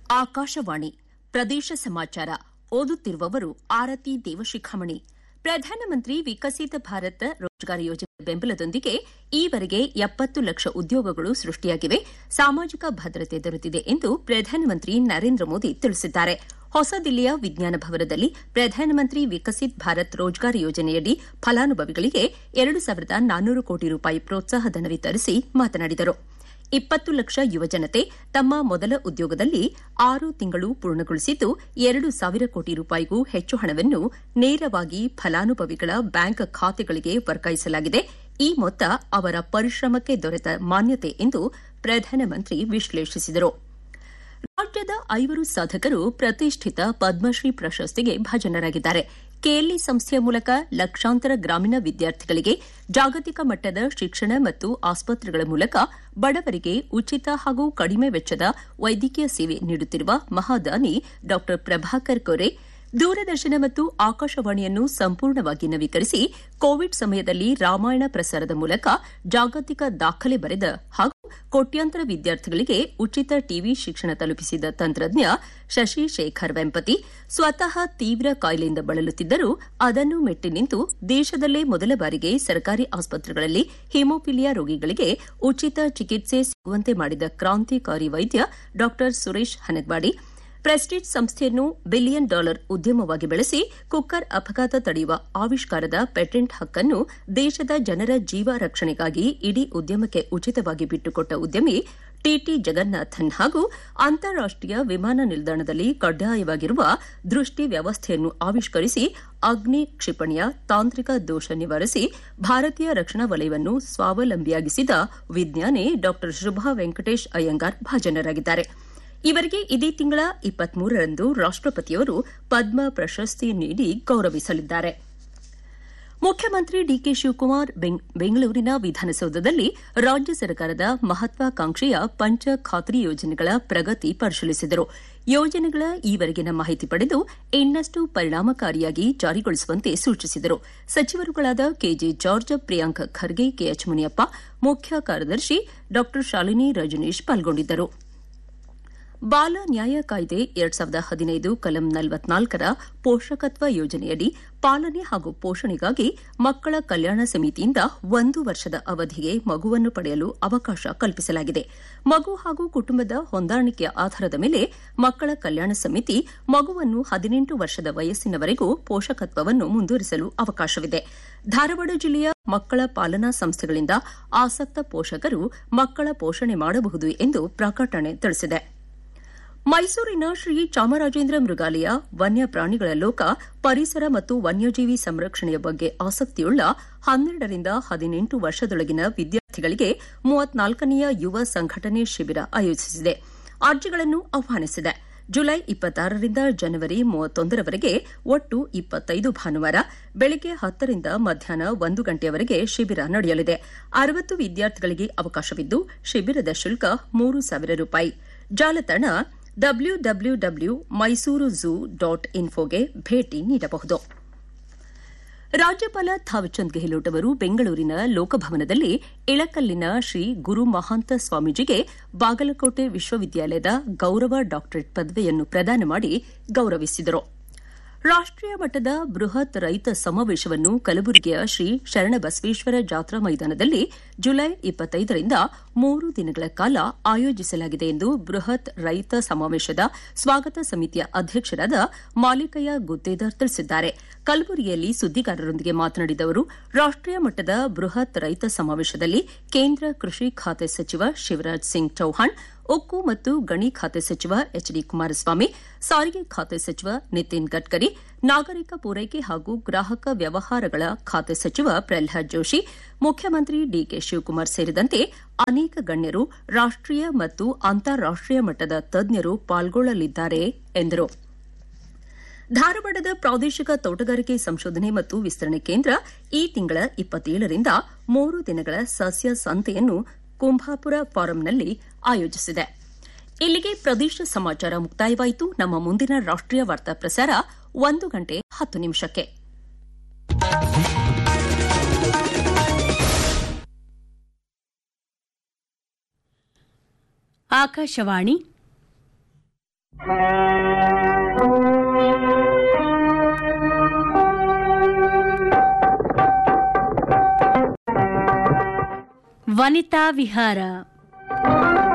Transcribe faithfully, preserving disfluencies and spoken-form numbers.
ಆಕಾಶವಾಣಿ ಪ್ರದೇಶ ಸಮಾಚಾರ ಓದುತ್ತಿರುವವರು ಆರತಿ ದೇವಶಿಖಾಮಣಿ. ಪ್ರಧಾನಮಂತ್ರಿ ವಿಕಸಿತ ಭಾರತ ರೋಜ್ಗಾರ್ ಯೋಜನೆ ಬೆಂಬಲದೊಂದಿಗೆ ಈವರೆಗೆ ಎಪ್ಪತ್ತು ಲಕ್ಷ ಉದ್ಯೋಗಗಳು ಸೃಷ್ಟಿಯಾಗಿವೆ, ಸಾಮಾಜಿಕ ಭದ್ರತೆ ದೊರೆತಿದೆ ಎಂದು ಪ್ರಧಾನಮಂತ್ರಿ ನರೇಂದ್ರ ಮೋದಿ ತಿಳಿಸಿದ್ದಾರೆ. ಹೊಸ ದಿಲ್ಲಿಯ ವಿಜ್ಞಾನ ಭವನದಲ್ಲಿ ಪ್ರಧಾನಮಂತ್ರಿ ವಿಕಸಿತ್ ಭಾರತ್ ರೋಜ್ಗಾರ್ ಯೋಜನೆಯಡಿ ಫಲಾನುಭವಿಗಳಿಗೆ ಎರಡು ಸಾವಿರದ ನಾನ್ನೂರು ಕೋಟಿ ರೂಪಾಯಿ ಪ್ರೋತ್ಸಾಹಧನ ವಿತರಿಸಿ ಮಾತನಾಡಿದರು. ಇಪ್ಪತ್ತು ಲಕ್ಷ ಯುವಜನತೆ ತಮ್ಮ ಮೊದಲ ಉದ್ಯೋಗದಲ್ಲಿ ಆರು ತಿಂಗಳು ಪೂರ್ಣಗೊಳಿಸಿದ್ದು ಎರಡು ಸಾವಿರ ಕೋಟಿ ರೂಪಾಯಿಗೂ ಹೆಚ್ಚು ಹಣವನ್ನು ನೇರವಾಗಿ ಫಲಾನುಭವಿಗಳ ಬ್ಯಾಂಕ್ ಖಾತೆಗಳಿಗೆ ವರ್ಗಾಯಿಸಲಾಗಿದೆ. ಈ ಮೊತ್ತ ಅವರ ಪರಿಶ್ರಮಕ್ಕೆ ದೊರೆತ ಮಾನ್ಯತೆ ಎಂದು ಪ್ರಧಾನಮಂತ್ರಿ ವಿಶ್ಲೇಷಿಸಿದರು. ರಾಜ್ಯದ ಐವರು ಸಾಧಕರು ಪ್ರತಿಷ್ಠಿತ ಪದ್ಮಶ್ರೀ ಪ್ರಶಸ್ತಿಗೆ ಭಾಜನರಾಗಿದ್ದಾರೆ. ಕೆಎಲ್ಇ ಸಂಸ್ಥೆಯ ಮೂಲಕ ಲಕ್ಷಾಂತರ ಗ್ರಾಮೀಣ ವಿದ್ಯಾರ್ಥಿಗಳಿಗೆ ಜಾಗತಿಕ ಮಟ್ಟದ ಶಿಕ್ಷಣ ಮತ್ತು ಆಸ್ಪತ್ರೆಗಳ ಮೂಲಕ ಬಡವರಿಗೆ ಉಚಿತ ಹಾಗೂ ಕಡಿಮೆ ವೆಚ್ಚದ ವೈದ್ಯಕೀಯ ಸೇವೆ ನೀಡುತ್ತಿರುವ ಮಹಾದಾನಿ ಡಾ ಪ್ರಭಾಕರ್ ಕೋರೆ, ದೂರದರ್ಶನ ಮತ್ತು ಆಕಾಶವಾಣಿಯನ್ನು ಸಂಪೂರ್ಣವಾಗಿ ನವೀಕರಿಸಿ ಕೋವಿಡ್ ಸಮಯದಲ್ಲಿ ರಾಮಾಯಣ ಪ್ರಸಾರದ ಮೂಲಕ ಜಾಗತಿಕ ದಾಖಲೆ ಬರೆದ ಹಾಗೂ ಕೋಟ್ಯಾಂತರ ವಿದ್ಯಾರ್ಥಿಗಳಿಗೆ ಉಚಿತ ಟಿವಿ ಶಿಕ್ಷಣ ತಲುಪಿಸಿದ ತಂತ್ರಜ್ಞ ಶಶಿ ಶೇಖರ್ ವೆಂಪತಿ ಸ್ವತಃ ತೀವ್ರ ಕಾಯಿಲೆಯಿಂದ ಬಳಲುತ್ತಿದ್ದರೂ ಅದನ್ನು ಮೆಟ್ಟಿ ನಿಂತು ದೇಶದಲ್ಲೇ ಮೊದಲ ಬಾರಿಗೆ ಸರ್ಕಾರಿ ಆಸ್ಪತ್ರೆಗಳಲ್ಲಿ ಹಿಮೋಫಿಲಿಯಾ ರೋಗಿಗಳಿಗೆ ಉಚಿತ ಚಿಕಿತ್ಸೆ ಸಿಗುವಂತೆ ಮಾಡಿದ ಕ್ರಾಂತಿಕಾರಿ ವೈದ್ಯ ಡಾ ಸುರೇಶ್ ಹನಗ್ವಾಡಿ, ಪ್ರೆಸ್ಟೀಜ್ ಸಂಸ್ಥೆಯನ್ನು ಬಿಲಿಯನ್ ಡಾಲರ್ ಉದ್ಯಮವಾಗಿ ಬೆಳೆಸಿ ಕುಕ್ಕರ್ ಅಪಘಾತ ತಡೆಯುವ ಆವಿಷ್ಕಾರದ ಪೇಟೆಂಟ್ ಹಕ್ಕನ್ನು ದೇಶದ ಜನರ ಜೀವ ರಕ್ಷಣೆಗಾಗಿ ಇಡೀ ಉದ್ಯಮಕ್ಕೆ ಉಚಿತವಾಗಿ ಬಿಟ್ಟುಕೊಟ್ಟ ಉದ್ಯಮಿ ಟಿಟಿ ಜಗನ್ನಾಥನ್ ಹಾಗೂ ಅಂತಾರಾಷ್ಟೀಯ ವಿಮಾನ ನಿಲ್ದಾಣದಲ್ಲಿ ಕಡ್ಡಾಯವಾಗಿರುವ ದೃಷ್ಟಿ ವ್ಯವಸ್ಥೆಯನ್ನು ಆವಿಷ್ಕರಿಸಿ ಅಗ್ನಿ ಕ್ಷಿಪಣಿಯ ತಾಂತ್ರಿಕ ದೋಷ ನಿವಾರಿಸಿ ಭಾರತೀಯ ರಕ್ಷಣಾ ವಲಯವನ್ನು ಸ್ವಾವಲಂಬಿಯಾಗಿಸಿದ ವಿಜ್ಞಾನಿ ಡಾ ಶುಭಾ ವೆಂಕಟೇಶ್ ಅಯ್ಯಂಗಾರ್ ಭಾಜನರಾಗಿದ್ದಾರೆ. ಇವರಿಗೆ ಇದೇ ತಿಂಗಳ ಇಪ್ಪತ್ಮೂರರಂದು ರಾಷ್ಟಪತಿಯವರು ಪದ್ಮ ಪ್ರಶಸ್ತಿ ನೀಡಿ ಗೌರವಿಸಲಿದ್ದಾರೆ. ಮುಖ್ಯಮಂತ್ರಿ ಡಿಕೆ ಶಿವಕುಮಾರ್ ಬೆಂಗಳೂರಿನ ವಿಧಾನಸೌಧದಲ್ಲಿ ರಾಜ್ಯ ಸರ್ಕಾರದ ಮಹತ್ವಾಕಾಂಕ್ಷೆಯ ಪಂಚ ಖಾತ್ರಿ ಯೋಜನೆಗಳ ಪ್ರಗತಿ ಪರಿಶೀಲಿಸಿದರು. ಯೋಜನೆಗಳ ಈವರೆಗಿನ ಮಾಹಿತಿ ಪಡೆದು ಇನ್ನಷ್ಟು ಪರಿಣಾಮಕಾರಿಯಾಗಿ ಜಾರಿಗೊಳಿಸುವಂತೆ ಸೂಚಿಸಿದರು. ಸಚಿವರುಗಳಾದ K J George, Priyank Kharge, K H Muniyappa, ಮುಖ್ಯ ಕಾರ್ಯದರ್ಶಿ ಡಾ ಶಾಲಿನಿ ರಜನೀಶ್ ಪಾಲ್ಗೊಂಡಿದ್ದರು. ಬಾಲ ನ್ಯಾಯ ಕಾಯ್ದೆ ಎರಡ್ ಸಾವಿರದ ಹದಿನೈದು ಕಲಂ ನಲವತ್ನಾಲ್ಕರ ಪೋಷಕತ್ವ ಯೋಜನೆಯಡಿ ಪಾಲನೆ ಹಾಗೂ ಪೋಷಣೆಗಾಗಿ ಮಕ್ಕಳ ಕಲ್ಯಾಣ ಸಮಿತಿಯಿಂದ ಒಂದು ವರ್ಷದ ಅವಧಿಗೆ ಮಗುವನ್ನು ಪಡೆಯಲು ಅವಕಾಶ ಕಲ್ಪಿಸಲಾಗಿದೆ. ಮಗು ಹಾಗೂ ಕುಟುಂಬದ ಹೊಂದಾಣಿಕೆಯ ಆಧಾರದ ಮೇಲೆ ಮಕ್ಕಳ ಕಲ್ಯಾಣ ಸಮಿತಿ ಮಗುವನ್ನು ಹದಿನೆಂಟು ವರ್ಷದ ವಯಸ್ಸಿನವರೆಗೂ ಪೋಷಕತ್ವವನ್ನು ಮುಂದುವರಿಸಲು ಅವಕಾಶವಿದೆ. ಧಾರವಾಡ ಜಿಲ್ಲೆಯ ಮಕ್ಕಳ ಪಾಲನಾ ಸಂಸ್ಥೆಗಳಿಂದ ಆಸಕ್ತ ಪೋಷಕರು ಮಕ್ಕಳ ಪೋಷಣೆ ಮಾಡಬಹುದು ಎಂದು ಪ್ರಕಟಣೆ ತಿಳಿಸಿದೆ. ಮೈಸೂರಿನ ಶ್ರೀ ಚಾಮರಾಜೇಂದ್ರ ಮೃಗಾಲಯ ವನ್ಯ ಪ್ರಾಣಿಗಳ ಲೋಕ, ಪರಿಸರ ಮತ್ತು ವನ್ಯಜೀವಿ ಸಂರಕ್ಷಣೆಯ ಬಗ್ಗೆ ಆಸಕ್ತಿಯುಳ್ಳ ಹನ್ನೆರಡರಿಂದ ಹದಿನೆಂಟು ವರ್ಷದೊಳಗಿನ ವಿದ್ಯಾರ್ಥಿಗಳಿಗೆ ಮೂವತ್ನಾಲ್ಕನೆಯ ಯುವ ಸಂಘಟನೆ ಶಿಬಿರ ಆಯೋಜಿಸಿದೆ. ಅರ್ಜಿಗಳನ್ನು ಆಹ್ವಾನಿಸಿದೆ. ಜುಲೈ ಇಪ್ಪತ್ತಾರರಿಂದ ಜನವರಿ ಮೂವತ್ತೊಂದರವರೆಗೆ ಒಟ್ಟು ಇಪ್ಪತ್ತೈದು ಭಾನುವಾರ ಬೆಳಗ್ಗೆ ಹತ್ತರಿಂದ ಮಧ್ಯಾಹ್ನ ಒಂದು ಗಂಟೆಯವರೆಗೆ ಶಿಬಿರ ನಡೆಯಲಿದೆ. ಅರವತ್ತು ವಿದ್ಯಾರ್ಥಿಗಳಿಗೆ ಅವಕಾಶವಿದ್ದು ಶಿಬಿರದ ಶುಲ್ಕ ಮೂರು ಸಾವಿರ ರೂಪಾಯಿ. ಜಾಲತಾಣ W W W Mysuru zoo dot ಇನ್ಫೋಗೆ ಭೇಟಿ ನೀಡಬಹುದು. ರಾಜ್ಯಪಾಲ ಥಾವರ್ಚಂದ್ ಗೆಹ್ಲೋಟ್ ಅವರು ಬೆಂಗಳೂರಿನ ಲೋಕಭವನದಲ್ಲಿ ಇಳಕಲ್ಲಿನ ಶ್ರೀ ಗುರು ಮಹಾಂತ ಸ್ವಾಮೀಜಿಗೆ ಬಾಗಲಕೋಟೆ ವಿಶ್ವವಿದ್ಯಾಲಯದ ಗೌರವ ಡಾಕ್ಟರೇಟ್ ಪದವಿಯನ್ನು ಪ್ರದಾನ ಮಾಡಿ ಗೌರವಿಸಿದರು. ರಾಷ್ಟೀಯ ಮಟ್ಟದ ಬೃಹತ್ ರೈತ ಸಮಾವೇಶವನ್ನು ಕಲಬುರಗಿಯ ಶ್ರೀ ಶರಣಬಸವೇಶ್ವರ ಜಾತ್ರಾ ಮೈದಾನದಲ್ಲಿ ಜುಲೈ ಇಪ್ಪತ್ತೈದರಿಂದ ಮೂರು ದಿನಗಳ ಕಾಲ ಆಯೋಜಿಸಲಾಗಿದೆ ಎಂದು ಬೃಹತ್ ರೈತ ಸಮಾವೇಶದ ಸ್ವಾಗತ ಸಮಿತಿಯ ಅಧ್ಯಕ್ಷರಾದ ಮಾಲಿಕಯ್ಯ ಗುತ್ತೇದಾರ್ ತಿಳಿಸಿದ್ದಾರೆ. ಕಲಬುರಗಿಯಲ್ಲಿ ಸುದ್ದಿಗಾರರೊಂದಿಗೆ ಮಾತನಾಡಿದ ಅವರು, ರಾಷ್ಟೀಯ ಮಟ್ಟದ ಬೃಹತ್ ರೈತ ಸಮಾವೇಶದಲ್ಲಿ ಕೇಂದ್ರ ಕೃಷಿ ಖಾತೆ ಸಚಿವ ಶಿವರಾಜ್ ಸಿಂಗ್ ಚೌಹಾಣ್, ಉಕ್ಕು ಮತ್ತು ಗಣಿ ಖಾತೆ ಸಚಿವ ಎಚ್ ಡಿ ಕುಮಾರಸ್ವಾಮಿ, ಸಾರಿಗೆ ಖಾತೆ ಸಚಿವ ನಿತಿನ್ ಗಡ್ಕರಿ, ನಾಗರಿಕ ಪೂರೈಕೆ ಹಾಗೂ ಗ್ರಾಹಕ ವ್ಯವಹಾರಗಳ ಖಾತೆ ಸಚಿವ ಪ್ರಹ್ಲಾದ್ ಜೋಶಿ, ಮುಖ್ಯಮಂತ್ರಿ ಡಿಕೆ ಶಿವಕುಮಾರ್ ಸೇರಿದಂತೆ ಅನೇಕ ಗಣ್ಯರು, ರಾಷ್ಟೀಯ ಮತ್ತು ಅಂತಾರಾಷ್ಟೀಯ ಮಟ್ಟದ ತಜ್ಞರು ಪಾಲ್ಗೊಳ್ಳಲಿದ್ದಾರೆ ಎಂದರು. ಧಾರವಾಡದ ಪ್ರಾದೇಶಿಕ ತೋಟಗಾರಿಕೆ ಸಂಶೋಧನೆ ಮತ್ತು ವಿಸ್ತರಣೆ ಕೇಂದ್ರ ಈ ತಿಂಗಳ ಇಪ್ಪತ್ತೇಳರಿಂದ ಮೂರು ದಿನಗಳ ಸಸ್ಯ ಸಂತೆಯನ್ನು ಕುಂಭಾಪುರ ಫಾರಂನಲ್ಲಿ ಆಯೋಜಿಸಿದೆ. ಇಲ್ಲಿಗೆ ಪ್ರದೇಶ ಸಮಾಚಾರ ಮುಕ್ತಾಯವಾಯಿತು. ನಮ್ಮ ಮುಂದಿನ ರಾಷ್ಟೀಯ ವಾರ್ತಾ ಪ್ರಸಾರ ಒಂದು ಗಂಟೆ ಹತ್ತು ನಿಮಿಷಕ್ಕೆ. ಆಕಾಶವಾಣಿ ವನಿತಾ ವಿಹಾರ